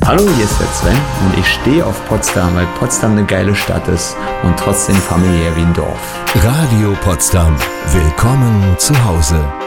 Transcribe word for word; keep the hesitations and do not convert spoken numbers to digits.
Hallo, hier ist der Sven und ich stehe auf Potsdam, weil Potsdam eine geile Stadt ist und trotzdem familiär wie ein Dorf. Radio Potsdam. Willkommen zu Hause.